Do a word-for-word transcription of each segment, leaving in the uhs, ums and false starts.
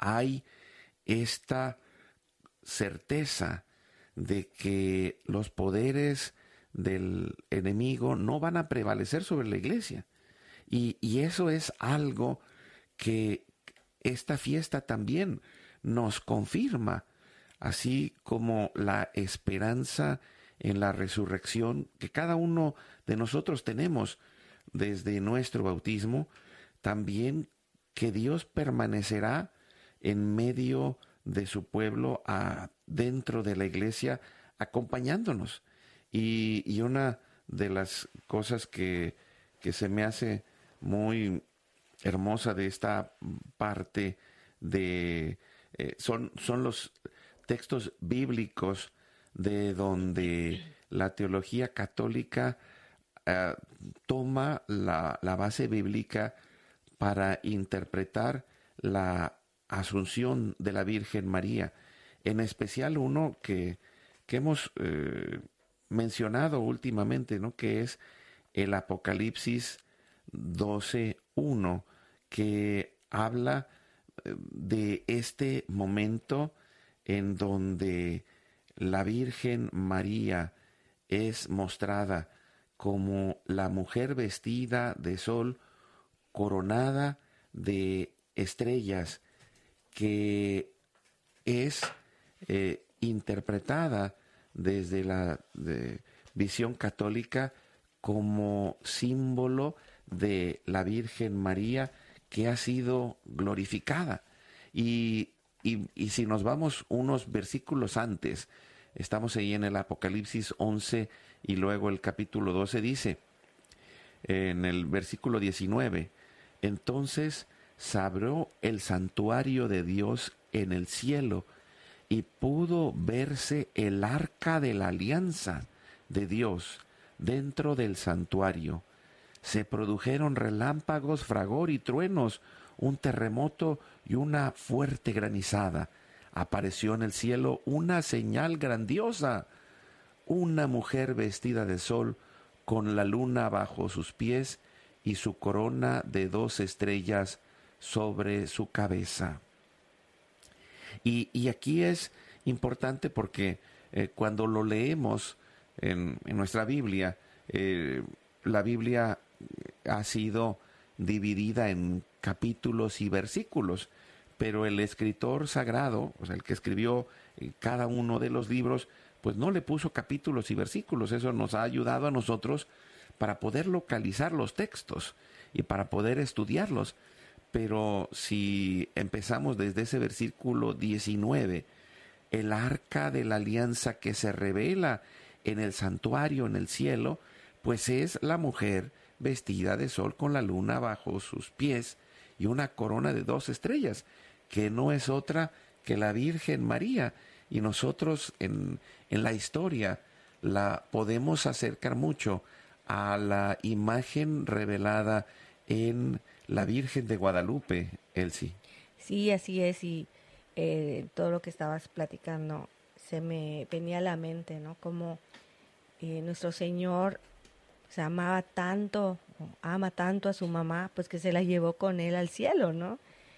hay esta certeza de que los poderes del enemigo no van a prevalecer sobre la iglesia. Y, y eso es algo que esta fiesta también nos confirma, así como la esperanza en la resurrección que cada uno de nosotros tenemos desde nuestro bautismo, también que Dios permanecerá en medio de su pueblo, a, dentro de la iglesia, acompañándonos. Y, y una de las cosas que, que se me hace muy hermosa de esta parte de eh, son, son los textos bíblicos de donde la teología católica uh, toma la, la base bíblica para interpretar la Asunción de la Virgen María, en especial uno que, que hemos eh, mencionado últimamente, ¿no? Que es el Apocalipsis doce uno, que habla de este momento en donde la Virgen María es mostrada como la mujer vestida de sol, coronada de estrellas, que es eh, interpretada desde la de visión católica como símbolo de la Virgen María que ha sido glorificada. Y, y, y si nos vamos unos versículos antes, estamos ahí en el Apocalipsis once y luego el capítulo doce, dice en el versículo diecinueve: entonces se abrió el santuario de Dios en el cielo y pudo verse el arca de la alianza de Dios dentro del santuario. Se produjeron relámpagos, fragor y truenos, un terremoto y una fuerte granizada. Apareció en el cielo una señal grandiosa: una mujer vestida de sol, con la luna bajo sus pies y su corona de dos estrellas sobre su cabeza. Y, y aquí es importante porque eh, cuando lo leemos en, en nuestra Biblia, eh, la Biblia ha sido dividida en capítulos y versículos, pero el escritor sagrado, o sea, el que escribió cada uno de los libros, pues no le puso capítulos y versículos. Eso nos ha ayudado a nosotros para poder localizar los textos y para poder estudiarlos. Pero si empezamos desde ese versículo diecinueve, el arca de la alianza que se revela en el santuario, en el cielo, pues es la mujer vestida de sol con la luna bajo sus pies y una corona de dos estrellas, que no es otra que la Virgen María. Y nosotros en, en la historia la podemos acercar mucho a la imagen revelada en la Virgen de Guadalupe, Elsie. Sí, así es, y eh, todo lo que estabas platicando se me venía a la mente, ¿no? Como eh, nuestro Señor se amaba tanto, ama tanto a su mamá, pues que se la llevó con él al cielo, ¿no?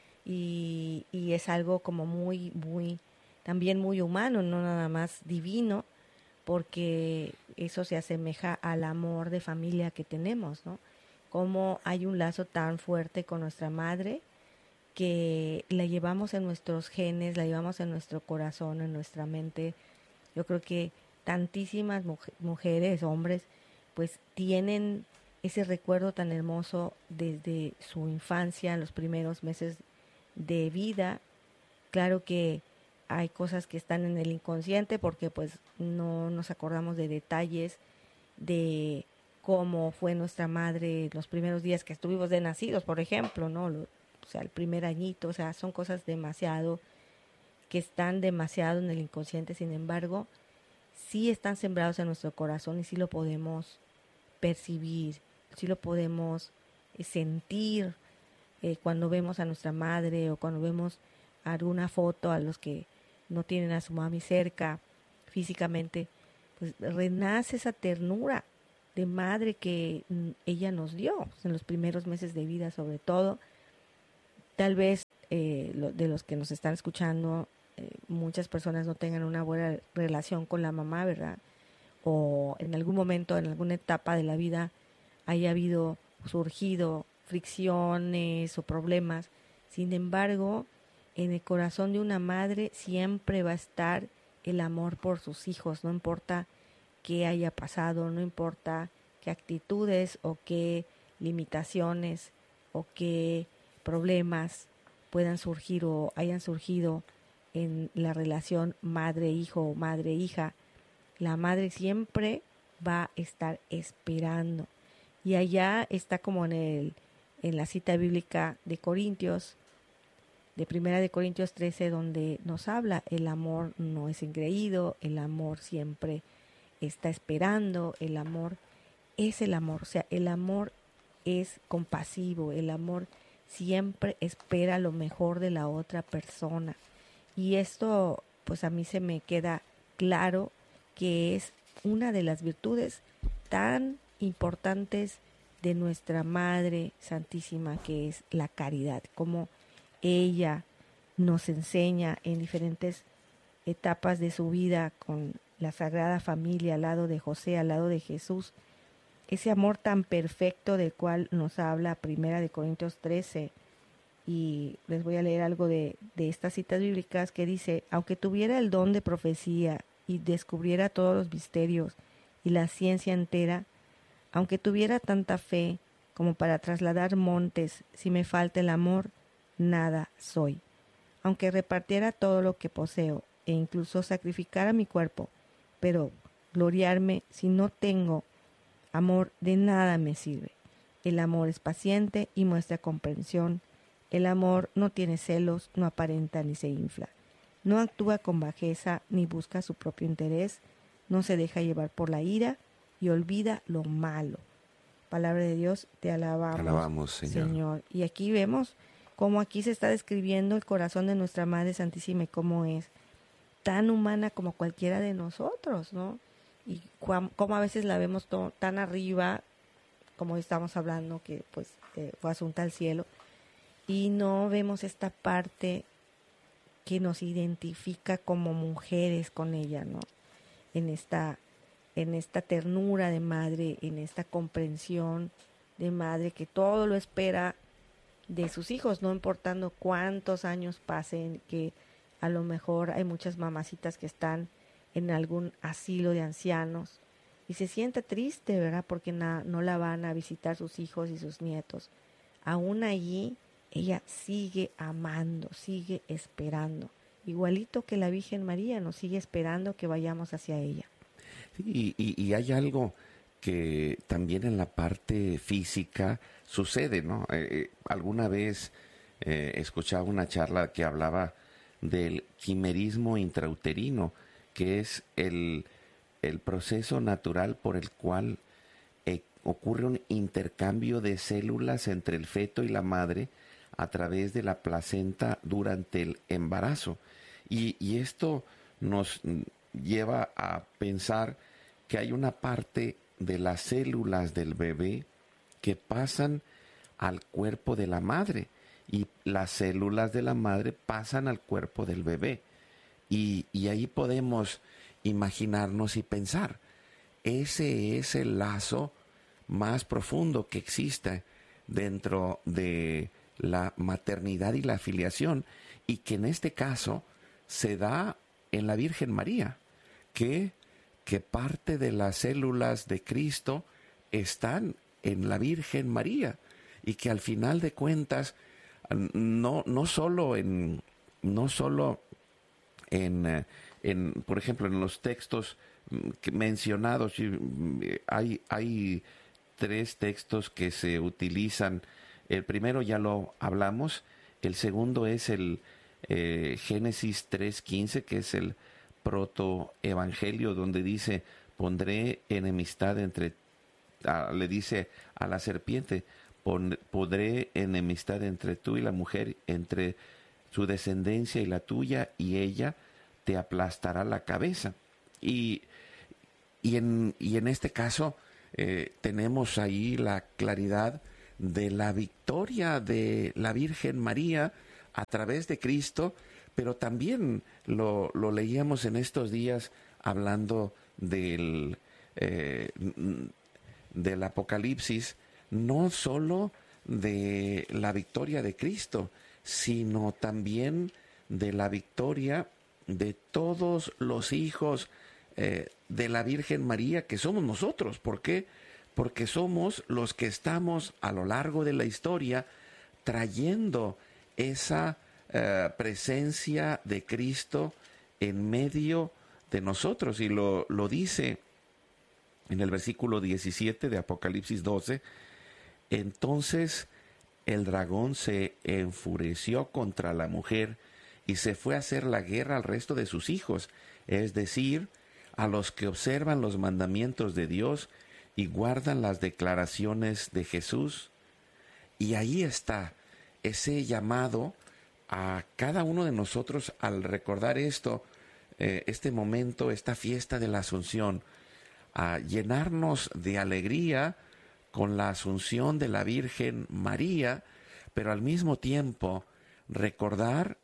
Y, y es algo como muy, muy, también muy humano, no nada más divino, porque eso se asemeja al amor de familia que tenemos, ¿no? Como hay un lazo tan fuerte con nuestra madre que la llevamos en nuestros genes, la llevamos en nuestro corazón, en nuestra mente. Yo creo que tantísimas muj- mujeres, hombres, pues tienen ese recuerdo tan hermoso desde su infancia, en los primeros meses de vida. Claro que hay cosas que están en el inconsciente porque pues no nos acordamos de detalles de cómo fue nuestra madre los primeros días que estuvimos de nacidos, por ejemplo, ¿no? Lo, o sea, el primer añito, o sea, son cosas demasiado, que están demasiado en el inconsciente, sin embargo, sí están sembrados en nuestro corazón y sí lo podemos percibir, sí lo podemos eh, sentir eh, cuando vemos a nuestra madre o cuando vemos alguna foto a los que no tienen a su mami cerca físicamente, pues renace esa ternura de madre que mm, ella nos dio en los primeros meses de vida, sobre todo. Tal vez eh, lo, de los que nos están escuchando, eh, muchas personas no tengan una buena relación con la mamá, ¿verdad? O en algún momento, en alguna etapa de la vida, haya habido, surgido fricciones o problemas. Sin embargo, en el corazón de una madre siempre va a estar el amor por sus hijos, no importa qué haya pasado, no importa qué actitudes o qué limitaciones o qué problemas puedan surgir o hayan surgido en la relación madre-hijo o madre-hija. La madre siempre va a estar esperando. Y allá está como en el en la cita bíblica de Corintios, de Primera de Corintios trece, donde nos habla, el amor no es engreído, el amor siempre está esperando, el amor es el amor, o sea, el amor es compasivo, el amor siempre espera lo mejor de la otra persona. Y esto, pues a mí se me queda claro que es una de las virtudes tan importantes de nuestra Madre Santísima, que es la caridad, como ella nos enseña en diferentes etapas de su vida con la Sagrada Familia al lado de José, al lado de Jesús, ese amor tan perfecto del cual nos habla Primera de Corintios trece. Y les voy a leer algo de, de estas citas bíblicas que dice: aunque tuviera el don de profecía y descubriera todos los misterios y la ciencia entera, aunque tuviera tanta fe como para trasladar montes, si me falta el amor, nada soy. Aunque repartiera todo lo que poseo e incluso sacrificara mi cuerpo, pero gloriarme si no tengo amor, de nada me sirve. El amor es paciente y muestra comprensión. El amor no tiene celos, no aparenta ni se infla. No actúa con bajeza ni busca su propio interés. No se deja llevar por la ira y olvida lo malo. Palabra de Dios, te alabamos, te alabamos Señor. Señor. Y aquí vemos cómo aquí se está describiendo el corazón de nuestra Madre Santísima y cómo es tan humana como cualquiera de nosotros, ¿no? Y cómo a veces la vemos to- tan arriba, como estamos hablando, que pues eh, fue asunta al cielo, y no vemos esta parte que nos identifica como mujeres con ella, ¿no? En esta, en esta ternura de madre, en esta comprensión de madre que todo lo espera de sus hijos, no importando cuántos años pasen, que a lo mejor hay muchas mamacitas que están en algún asilo de ancianos y se siente triste, ¿verdad? Porque na, no la van a visitar sus hijos y sus nietos. Aún allí ella sigue amando, sigue esperando, igualito que la Virgen María nos sigue esperando que vayamos hacia ella. Sí, y, y hay algo que también en la parte física sucede, ¿no? Eh, eh, alguna vez eh, escuchaba una charla que hablaba del quimerismo intrauterino, que es el, el proceso natural por el cual eh, ocurre un intercambio de células entre el feto y la madre a través de la placenta durante el embarazo. Y, y esto nos lleva a pensar que hay una parte de las células del bebé que pasan al cuerpo de la madre y las células de la madre pasan al cuerpo del bebé. Y, y ahí podemos imaginarnos y pensar, ese es el lazo más profundo que existe dentro de la maternidad y la filiación, y que en este caso se da en la Virgen María, que, que parte de las células de Cristo están en la Virgen María, y que al final de cuentas no, no solo en no solo en, en por ejemplo en los textos mencionados, hay, hay tres textos que se utilizan. El primero ya lo hablamos, el segundo es el eh, Génesis tres quince, que es el protoevangelio, donde dice: pondré enemistad entre, ah, le dice a la serpiente, pon, pondré enemistad entre tú y la mujer, entre su descendencia y la tuya, y ella te aplastará la cabeza. Y, y, en, y en este caso eh, tenemos ahí la claridad de la victoria de la Virgen María a través de Cristo, pero también lo, lo leíamos en estos días hablando del, eh, del Apocalipsis, no solo de la victoria de Cristo, sino también de la victoria de todos los hijos eh, de la Virgen María, que somos nosotros. ¿Por qué? Porque somos los que estamos a lo largo de la historia trayendo esa eh, presencia de Cristo en medio de nosotros. Y lo, lo dice en el versículo diecisiete de Apocalipsis doce. Entonces el dragón se enfureció contra la mujer y se fue a hacer la guerra al resto de sus hijos, es decir, a los que observan los mandamientos de Dios y guardan las declaraciones de Jesús. Y ahí está ese llamado a cada uno de nosotros al recordar esto, eh, este momento, esta fiesta de la Asunción, a llenarnos de alegría con la Asunción de la Virgen María, pero al mismo tiempo recordar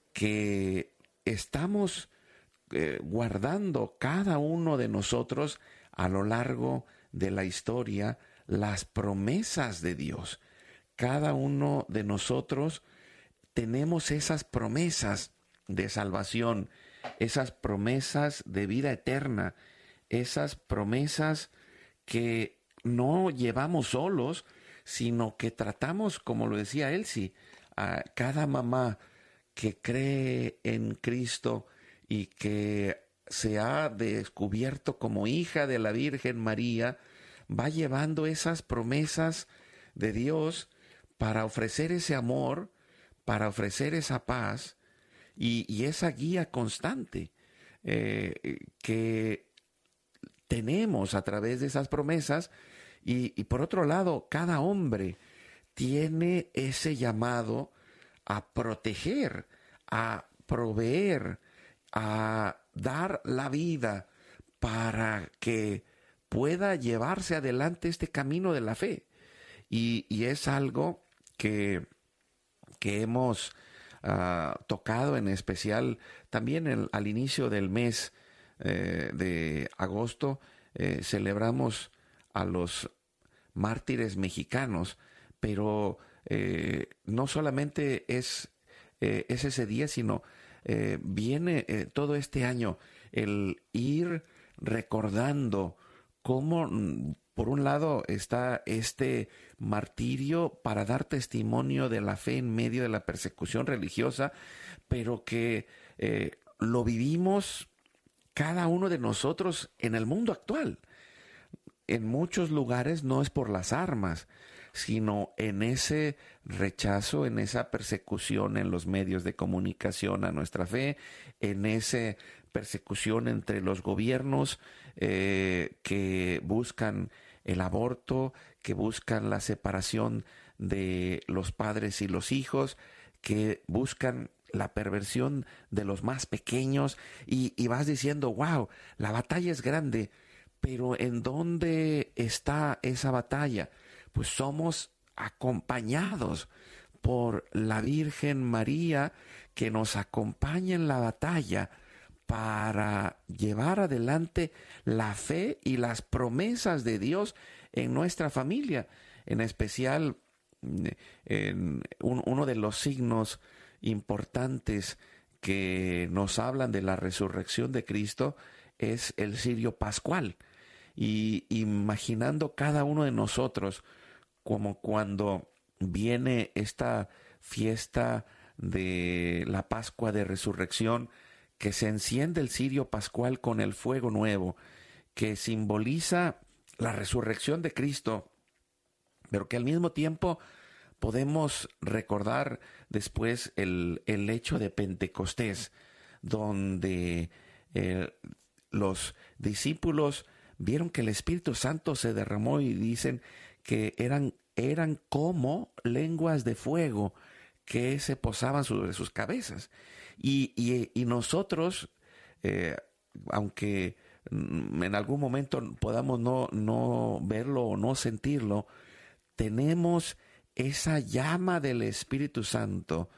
que estamos eh, guardando cada uno de nosotros a lo largo de la historia las promesas de Dios. Cada uno de nosotros tenemos esas promesas de salvación, esas promesas de vida eterna, esas promesas que no llevamos solos, sino que tratamos, como lo decía Elsie, a cada mamá que cree en Cristo y que se ha descubierto como hija de la Virgen María, va llevando esas promesas de Dios para ofrecer ese amor, para ofrecer esa paz y, y esa guía constante eh, que tenemos a través de esas promesas. Y, y por otro lado, cada hombre tiene ese llamado a proteger, a proveer, a dar la vida para que pueda llevarse adelante este camino de la fe. Y, y es algo que, que hemos uh, tocado en especial también el, al inicio del mes eh, de agosto. Eh, celebramos a los mártires mexicanos, pero eh, no solamente es, eh, es ese día, sino eh, viene eh, todo este año el ir recordando cómo, por un lado, está este martirio para dar testimonio de la fe en medio de la persecución religiosa, pero que eh, lo vivimos cada uno de nosotros en el mundo actual. En muchos lugares no es por las armas, sino en ese rechazo, en esa persecución en los medios de comunicación a nuestra fe, en esa persecución entre los gobiernos eh, que buscan el aborto, que buscan la separación de los padres y los hijos, que buscan la perversión de los más pequeños, y, y vas diciendo, wow, la batalla es grande. Pero ¿en dónde está esa batalla? Pues somos acompañados por la Virgen María, que nos acompaña en la batalla para llevar adelante la fe y las promesas de Dios en nuestra familia. En especial, en un, uno de los signos importantes que nos hablan de la resurrección de Cristo es el cirio pascual. Y imaginando cada uno de nosotros como cuando viene esta fiesta de la Pascua de Resurrección, que se enciende el cirio pascual con el fuego nuevo, que simboliza la resurrección de Cristo, pero que al mismo tiempo podemos recordar después el, el hecho de Pentecostés, donde eh, los discípulos vieron que el Espíritu Santo se derramó y dicen que eran, eran como lenguas de fuego que se posaban sobre sus cabezas. Y, y, y nosotros, eh, aunque en algún momento podamos no, no verlo o no sentirlo, tenemos esa llama del Espíritu Santo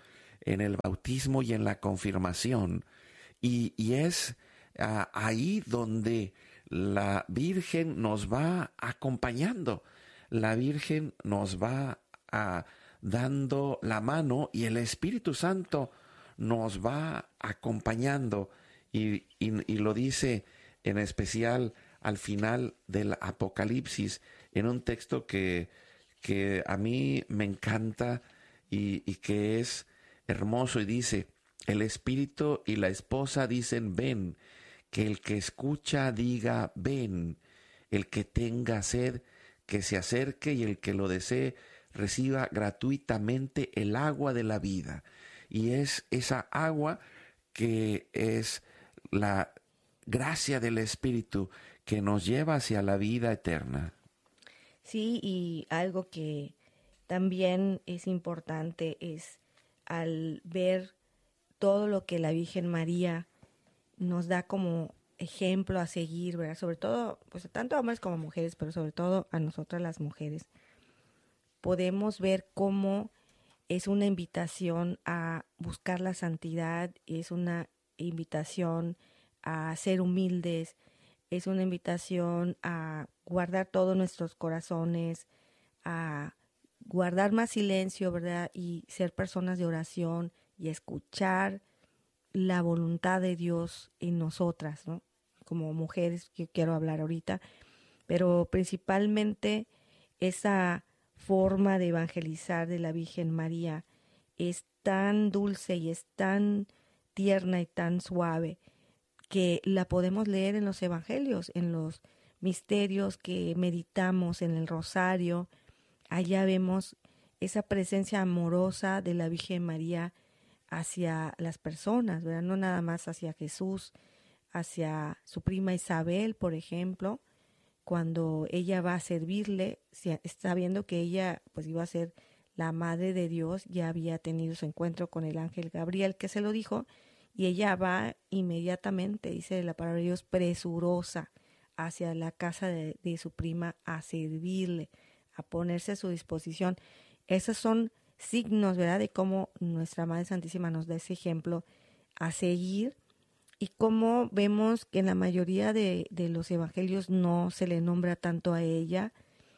en el bautismo y en la confirmación. Y, y es uh, ahí donde la Virgen nos va acompañando. La Virgen nos va uh, dando la mano y el Espíritu Santo nos va acompañando. Y, y, y lo dice en especial al final del Apocalipsis, en un texto que, que a mí me encanta y, y que es hermoso, y dice: el Espíritu y la esposa dicen ven, que el que escucha diga ven, el que tenga sed que se acerque, y el que lo desee reciba gratuitamente el agua de la vida. Y es esa agua que es la gracia del Espíritu que nos lleva hacia la vida eterna. Sí, y algo que también es importante es al ver todo lo que la Virgen María nos da como ejemplo a seguir, ¿verdad? Sobre todo, pues tanto a hombres como a mujeres, pero sobre todo a nosotras las mujeres. Podemos ver cómo es una invitación a buscar la santidad, es una invitación a ser humildes, es una invitación a guardar todos nuestros corazones, a guardar más silencio, ¿verdad? Y ser personas de oración y escuchar la voluntad de Dios en nosotras, ¿no? Como mujeres, que quiero hablar ahorita, pero principalmente esa forma de evangelizar de la Virgen María es tan dulce y es tan tierna y tan suave que la podemos leer en los evangelios, en los misterios que meditamos en el rosario. Allá vemos esa presencia amorosa de la Virgen María hacia las personas, ¿verdad? No nada más hacia Jesús, hacia su prima Isabel, por ejemplo, cuando ella va a servirle, sabiendo que ella pues iba a ser la madre de Dios, ya había tenido su encuentro con el ángel Gabriel que se lo dijo, y ella va inmediatamente, dice la palabra de Dios, presurosa hacia la casa de, de su prima a servirle, a ponerse a su disposición. Esos son signos, ¿verdad?, de cómo nuestra Madre Santísima nos da ese ejemplo a seguir, y cómo vemos que en la mayoría de, de los evangelios no se le nombra tanto a ella.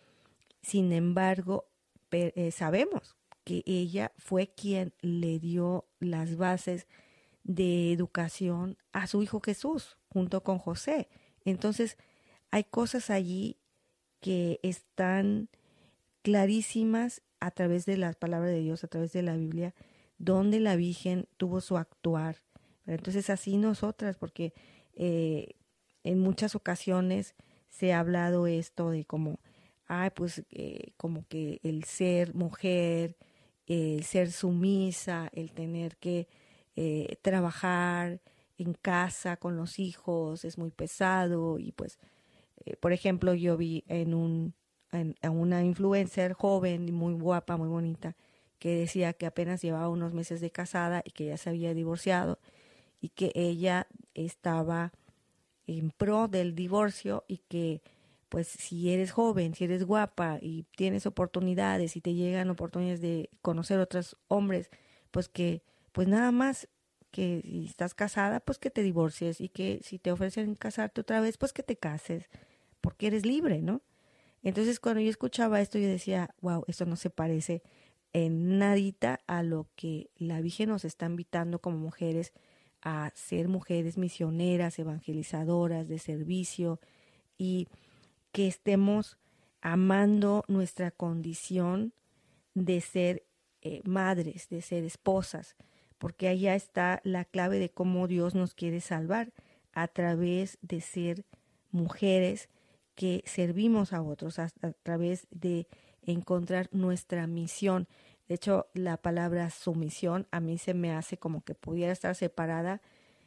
Sin embargo, per, eh, sabemos que ella fue quien le dio las bases de educación a su hijo Jesús, junto con José. Entonces, hay cosas allí que están clarísimas a través de las palabras de Dios, a través de la Biblia, donde la Virgen tuvo su actuar. Entonces, así nosotras, porque eh, en muchas ocasiones se ha hablado esto de como, ay, pues eh, como que el ser mujer, el ser sumisa, el tener que eh, trabajar en casa con los hijos es muy pesado. Y pues, eh, por ejemplo, yo vi en un en, a una influencer joven, muy guapa, muy bonita, que decía que apenas llevaba unos meses de casada y que ya se había divorciado, y que ella estaba en pro del divorcio, y que pues si eres joven, si eres guapa y tienes oportunidades y te llegan oportunidades de conocer otros hombres, pues que pues nada más que si estás casada, pues que te divorcies, y que si te ofrecen casarte otra vez, pues que te cases, porque eres libre, ¿no? Entonces, cuando yo escuchaba esto, yo decía, wow, esto no se parece en nadita a lo que la Virgen nos está invitando como mujeres a ser mujeres misioneras, evangelizadoras, de servicio, y que estemos amando nuestra condición de ser eh, madres, de ser esposas, porque allá está la clave de cómo Dios nos quiere salvar, a través de ser mujeres que servimos a otros, a, a través de encontrar nuestra misión. De hecho, la palabra sumisión a mí se me hace como que pudiera estar separada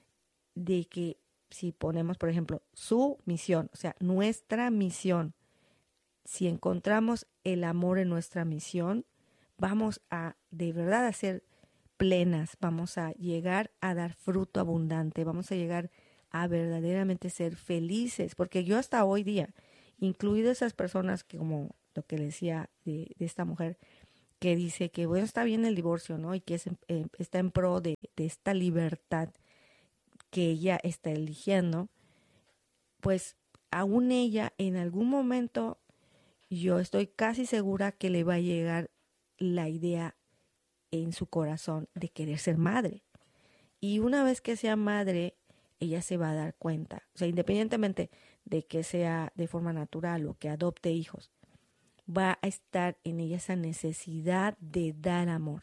de que si ponemos, por ejemplo, su misión, o sea, nuestra misión, si encontramos el amor en nuestra misión, vamos a de verdad a ser plenas, vamos a llegar a dar fruto abundante, vamos a llegar a verdaderamente ser felices, porque yo hasta hoy día, incluido esas personas que, como lo que decía de, de esta mujer, que dice que, bueno, está bien el divorcio, ¿no? Y que es, eh, está en pro de, de esta libertad que ella está eligiendo, pues aún ella en algún momento, yo estoy casi segura que le va a llegar la idea en su corazón de querer ser madre. Y una vez que sea madre, ella se va a dar cuenta, o sea, independientemente de que sea de forma natural o que adopte hijos, va a estar en ella esa necesidad de dar amor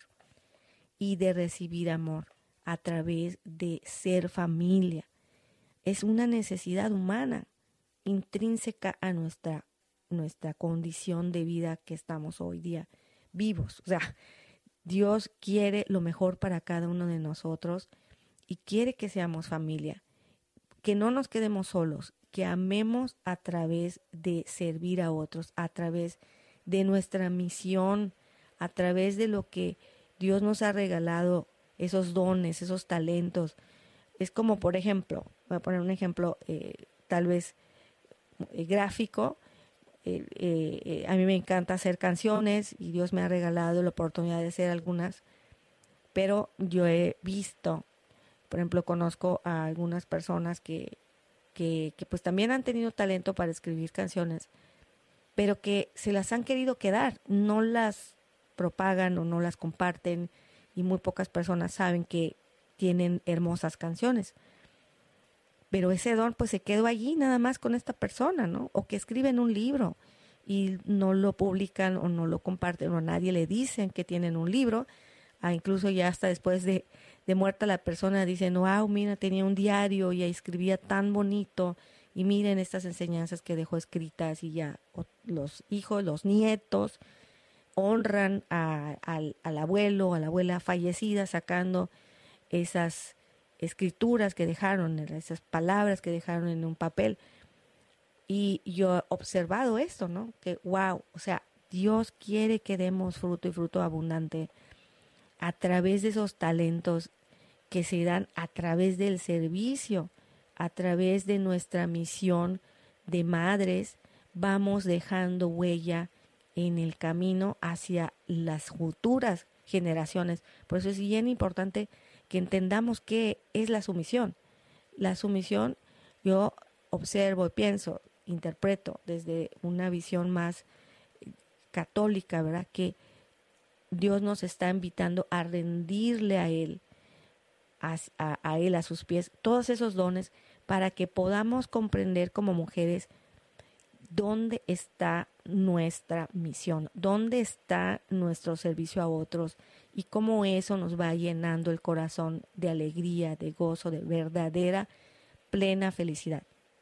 y de recibir amor a través de ser familia. Es una necesidad humana, intrínseca a nuestra, nuestra condición de vida que estamos hoy día vivos. O sea, Dios quiere lo mejor para cada uno de nosotros y quiere que seamos familia, que no nos quedemos solos, que amemos a través de servir a otros, a través de nuestra misión, a través de lo que Dios nos ha regalado, esos dones, esos talentos. Es como, por ejemplo, voy a poner un ejemplo eh, tal vez eh, gráfico. Eh, eh, a mí me encanta hacer canciones y Dios me ha regalado la oportunidad de hacer algunas, pero yo he visto, por ejemplo, conozco a algunas personas que, que, que pues también han tenido talento para escribir canciones, pero que se las han querido quedar, no las propagan o no las comparten y muy pocas personas saben que tienen hermosas canciones. Pero ese don pues se quedó allí nada más con esta persona, ¿no? O que escriben un libro y no lo publican o no lo comparten o a nadie le dicen que tienen un libro. Ah, incluso ya hasta después de, de muerta la persona dicen, wow, mira, tenía un diario y escribía tan bonito y miren estas enseñanzas que dejó escritas y ya o, los hijos, los nietos honran a, al, al abuelo, a la abuela fallecida sacando esas escrituras que dejaron, esas palabras que dejaron en un papel. Y yo he observado esto, ¿no? Que wow, o sea, Dios quiere que demos fruto y fruto abundante a través de esos talentos que se dan a través del servicio, a través de nuestra misión de madres, vamos dejando huella en el camino hacia las futuras generaciones. Por eso es bien importante que entendamos qué es la sumisión. La sumisión, yo observo, pienso, interpreto desde una visión más católica, ¿verdad? Que Dios nos está invitando a rendirle a Él, a, a, a Él, a sus pies, todos esos dones para que podamos comprender como mujeres dónde está nuestra misión, dónde está nuestro servicio a otros y cómo eso nos va llenando el corazón de alegría, de gozo, de verdadera, plena felicidad.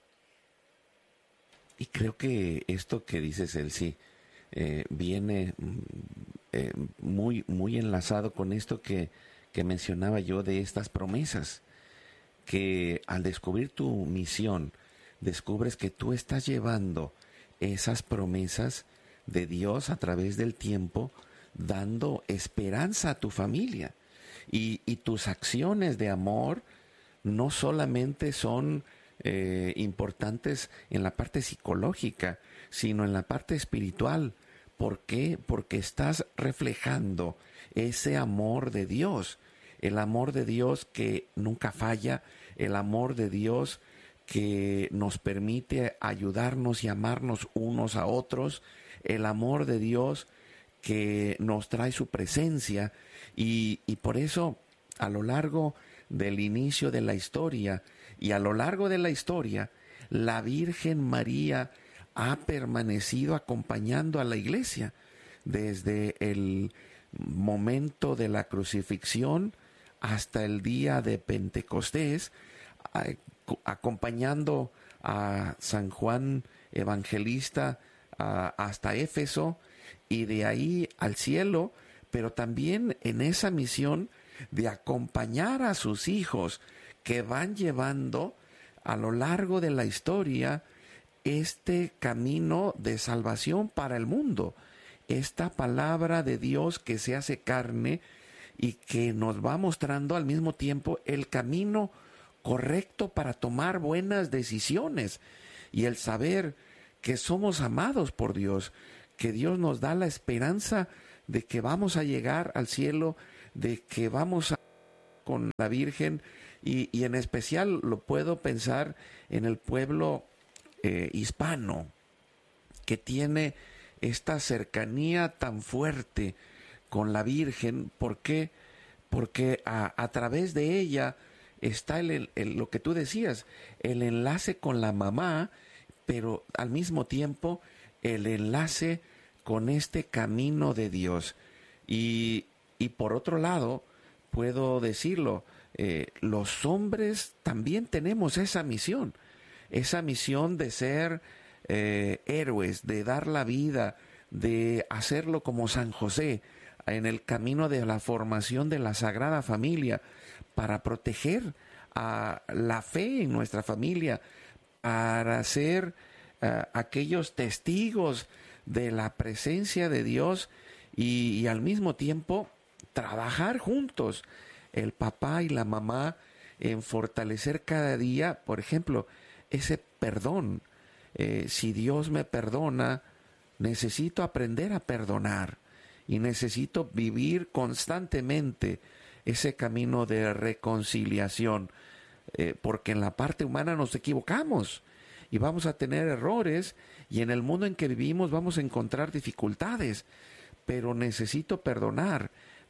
Y creo que esto que dices, Elsie, eh, viene eh, muy, muy enlazado con esto que, que mencionaba yo de estas promesas, que al descubrir tu misión, descubres que tú estás llevando esas promesas de Dios a través del tiempo, dando esperanza a tu familia. Y, y tus acciones de amor no solamente son eh, importantes en la parte psicológica, sino en la parte espiritual. ¿Por qué? Porque estás reflejando ese amor de Dios, el amor de Dios que nunca falla, el amor de Dios que nos permite ayudarnos y amarnos unos a otros, el amor de Dios que nos trae su presencia y, y por eso a lo largo del inicio de la historia y a lo largo de la historia, la Virgen María ha permanecido acompañando a la Iglesia desde el momento de la crucifixión hasta el día de Pentecostés, acompañando a San Juan Evangelista a, hasta Éfeso y de ahí al cielo, pero también en esa misión de acompañar a sus hijos que van llevando a lo largo de la historia este camino de salvación para el mundo, esta palabra de Dios que se hace carne y que nos va mostrando al mismo tiempo el camino correcto para tomar buenas decisiones y el saber que somos amados por Dios, que Dios nos da la esperanza de que vamos a llegar al cielo, de que vamos a con la Virgen, y, y en especial lo puedo pensar en el pueblo eh, hispano, que tiene esta cercanía tan fuerte con la Virgen. ¿Por qué? Porque a, a través de ella está el, el, lo que tú decías, el enlace con la mamá, pero al mismo tiempo el enlace con este camino de Dios. Y, y por otro lado, puedo decirlo, eh, los hombres también tenemos esa misión, esa misión de ser eh, héroes, de dar la vida, de hacerlo como San José, en el camino de la formación de la Sagrada Familia, para proteger a la fe en nuestra familia, para ser uh, aquellos testigos de la presencia de Dios y, y al mismo tiempo trabajar juntos, el papá y la mamá, en fortalecer cada día, por ejemplo, ese perdón. Eh, si Dios me perdona, necesito aprender a perdonar y necesito vivir constantemente ese camino de reconciliación, eh, porque en la parte humana nos equivocamos y vamos a tener errores, y en el mundo en que vivimos vamos a encontrar dificultades, pero necesito perdonar,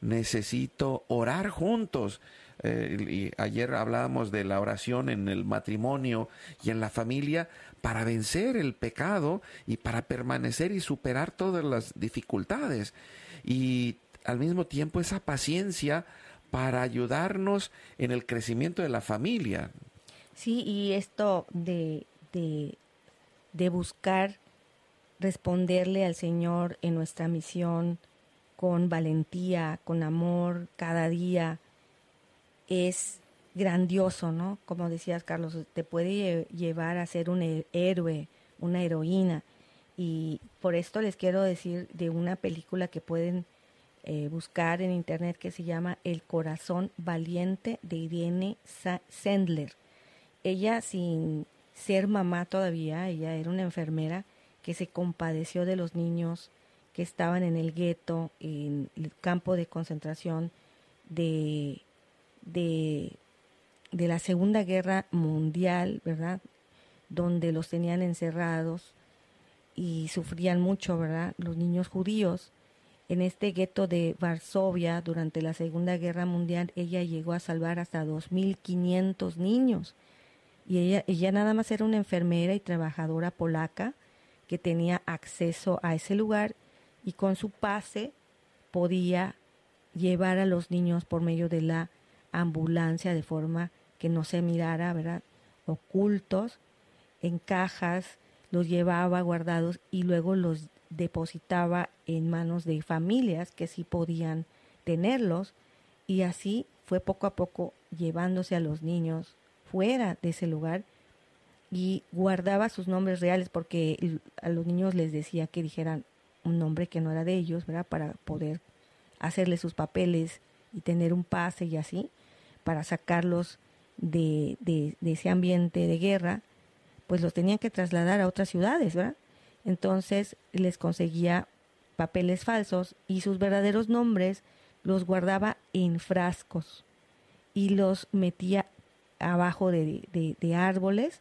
necesito orar juntos. Eh, y ayer hablábamos de la oración en el matrimonio y en la familia para vencer el pecado y para permanecer y superar todas las dificultades, y al mismo tiempo esa paciencia para ayudarnos en el crecimiento de la familia. Sí, y esto de, de, de buscar responderle al Señor en nuestra misión con valentía, con amor, cada día, es grandioso, ¿no? Como decías, Carlos, te puede llevar a ser un héroe, una heroína. Y por esto les quiero decir de una película que pueden eh, buscar en internet, que se llama El corazón valiente, de Irene Sendler. Ella, sin ser mamá todavía, ella era una enfermera que se compadeció de los niños que estaban en el gueto, en el campo de concentración de, de, de la Segunda Guerra Mundial, ¿verdad? Donde los tenían encerrados y sufrían mucho, ¿verdad? Los niños judíos. En este gueto de Varsovia, durante la Segunda Guerra Mundial, ella llegó a salvar hasta dos mil quinientos niños. Y ella, ella nada más era una enfermera y trabajadora polaca que tenía acceso a ese lugar, y con su pase podía llevar a los niños por medio de la ambulancia de forma que no se mirara, ¿verdad? Ocultos, en cajas, los llevaba guardados y luego los depositaba en manos de familias que sí podían tenerlos, y así fue poco a poco llevándose a los niños fuera de ese lugar, y guardaba sus nombres reales porque a los niños les decía que dijeran un nombre que no era de ellos, ¿verdad? Para poder hacerle sus papeles y tener un pase y así, para sacarlos de, de, de ese ambiente de guerra, pues los tenían que trasladar a otras ciudades, ¿verdad? Entonces les conseguía papeles falsos y sus verdaderos nombres los guardaba en frascos y los metía abajo de, de, de árboles,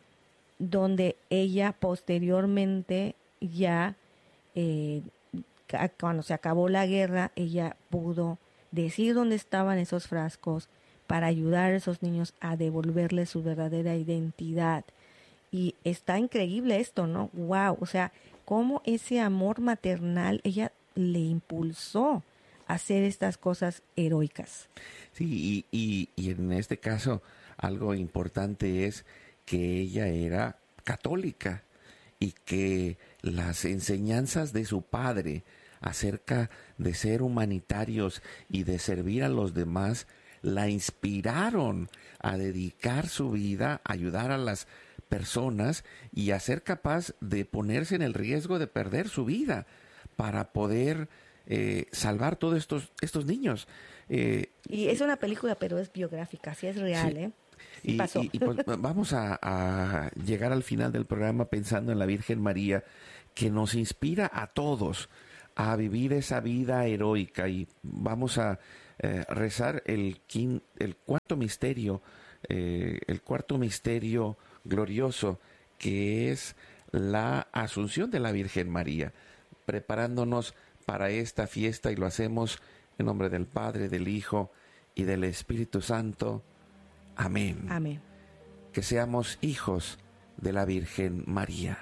donde ella posteriormente ya, eh, cuando se acabó la guerra, ella pudo decir dónde estaban esos frascos para ayudar a esos niños a devolverles su verdadera identidad. Y está increíble esto, ¿no? Wow, o sea, cómo ese amor maternal ella le impulsó a hacer estas cosas heroicas. Sí, y, y, y en este caso algo importante es que ella era católica y que las enseñanzas de su padre acerca de ser humanitarios y de servir a los demás la inspiraron a dedicar su vida a ayudar a las personas y a ser capaz de ponerse en el riesgo de perder su vida para poder eh, salvar todos estos, estos niños. Eh, y es una película, pero es biográfica, sí es real, sí. ¿eh? Sí y, pasó. y, y pues vamos a, a llegar al final del programa pensando en la Virgen María, que nos inspira a todos a vivir esa vida heroica. Y vamos a eh, rezar el, quin, el cuarto misterio, eh, el cuarto misterio glorioso, que es la Asunción de la Virgen María, preparándonos para esta fiesta, y lo hacemos en nombre del Padre, del Hijo y del Espíritu Santo. Amén. Amén. Que seamos hijos de la Virgen María.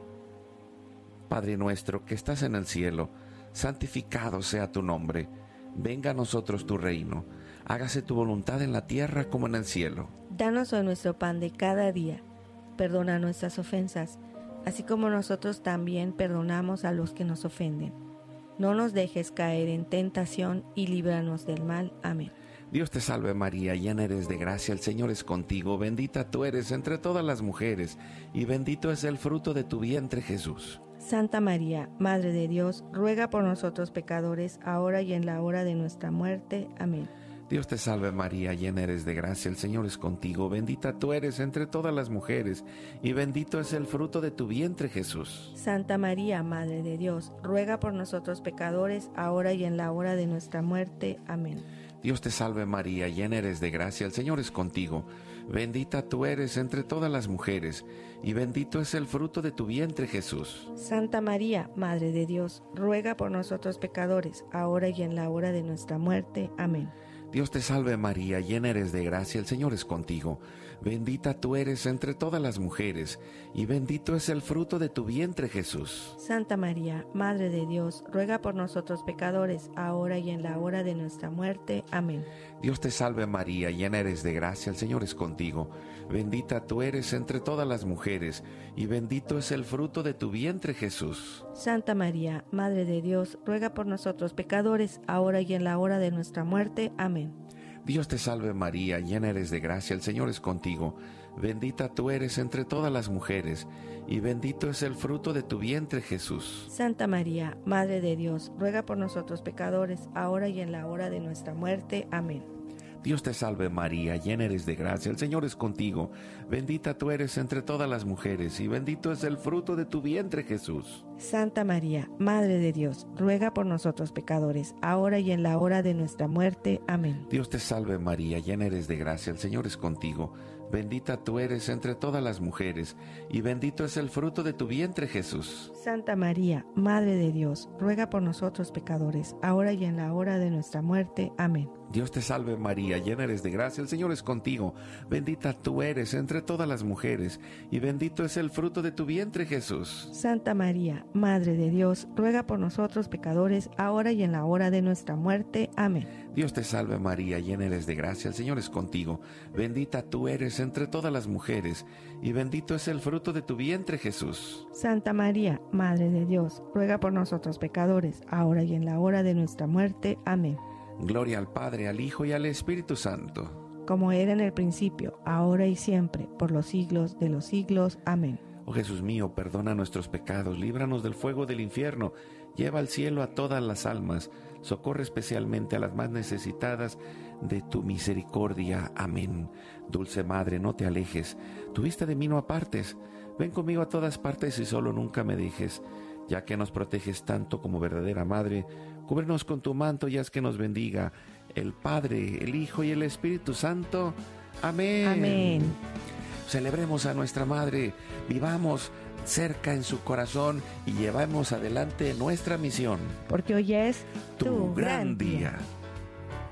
Padre nuestro que estás en el cielo, santificado sea tu nombre. Venga a nosotros tu reino. Hágase tu voluntad en la tierra como en el cielo. Danos hoy nuestro pan de cada día. Perdona nuestras ofensas, así como nosotros también perdonamos a los que nos ofenden. No nos dejes caer en tentación y líbranos del mal. Amén. Dios te salve María, llena eres de gracia, el Señor es contigo, bendita tú eres entre todas las mujeres, y bendito es el fruto de tu vientre Jesús. Santa María, Madre de Dios, ruega por nosotros pecadores, ahora y en la hora de nuestra muerte. Amén. Dios te salve María, llena eres de gracia, el Señor es contigo, bendita tú eres entre todas las mujeres, y bendito es el fruto de tu vientre Jesús. Santa María, Madre de Dios, ruega por nosotros pecadores, ahora y en la hora de nuestra muerte. Amén. Dios te salve María, llena eres de gracia, el Señor es contigo, bendita tú eres entre todas las mujeres, y bendito es el fruto de tu vientre Jesús. Santa María, Madre de Dios, ruega por nosotros pecadores, ahora y en la hora de nuestra muerte. Amén. Dios te salve María, llena eres de gracia, el Señor es contigo, bendita tú eres entre todas las mujeres, y bendito es el fruto de tu vientre Jesús. Santa María, Madre de Dios, ruega por nosotros pecadores, ahora y en la hora de nuestra muerte. Amén. Dios te salve María, llena eres de gracia, el Señor es contigo, bendita tú eres entre todas las mujeres, y bendito es el fruto de tu vientre Jesús. Santa María, Madre de Dios, ruega por nosotros pecadores, ahora y en la hora de nuestra muerte. Amén. Dios te salve María, llena eres de gracia, el Señor es contigo, bendita tú eres entre todas las mujeres, y bendito es el fruto de tu vientre Jesús. Santa María, Madre de Dios, ruega por nosotros pecadores, ahora y en la hora de nuestra muerte. Amén. Dios te salve María, llena eres de gracia, el Señor es contigo, bendita tú eres entre todas las mujeres, y bendito es el fruto de tu vientre Jesús. Santa María, Madre de Dios, ruega por nosotros pecadores, ahora y en la hora de nuestra muerte. Amén. Dios te salve María, llena eres de gracia, el Señor es contigo, bendita tú eres entre todas las mujeres, y bendito es el fruto de tu vientre Jesús. Santa María, Madre de Dios, ruega por nosotros pecadores, ahora y en la hora de nuestra muerte. Amén. Dios te salve María, llena eres de gracia, el Señor es contigo, bendita tú eres entre todas las mujeres, y bendito es el fruto de tu vientre Jesús. Santa María, Madre de Dios, ruega por nosotros pecadores, ahora y en la hora de nuestra muerte. Amén. Dios te salve María, llena eres de gracia, el Señor es contigo, bendita tú eres entre todas las mujeres, y bendito es el fruto de tu vientre Jesús. Santa María, Madre de Dios, ruega por nosotros pecadores, ahora y en la hora de nuestra muerte. Amén. Gloria al Padre, al Hijo y al Espíritu Santo. Como era en el principio, ahora y siempre, por los siglos de los siglos. Amén. Oh Jesús mío, perdona nuestros pecados, líbranos del fuego del infierno, lleva al cielo a todas las almas, socorre especialmente a las más necesitadas de tu misericordia. Amén. Dulce Madre, no te alejes, tu vista de mí no apartes, ven conmigo a todas partes y solo nunca me dejes, ya que nos proteges tanto como verdadera Madre, cúbrenos con tu manto y haz que nos bendiga el Padre, el Hijo y el Espíritu Santo. Amén. Amén. Celebremos a nuestra Madre, vivamos cerca en su corazón y llevamos adelante nuestra misión. Porque hoy es tu, tu gran día. día.